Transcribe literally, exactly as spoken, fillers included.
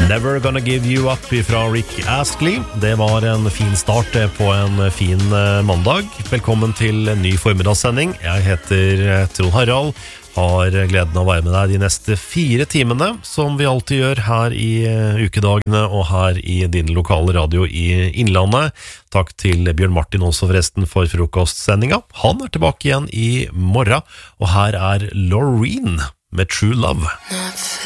Never Gonna Give You Up fra Rick Astley. Det var en fin start på en fin mandag. Velkommen til en ny formiddagssending. Jeg heter Trond Harald. Har gleden av å være med deg de neste fire timene, som vi alltid gjør her i ukedagene og her i din lokale radio i Innlandet. Takk til Bjørn Martin også forresten for frokostsendinga. Han er tilbake igjen i morgen, og her er Loreen med True Love.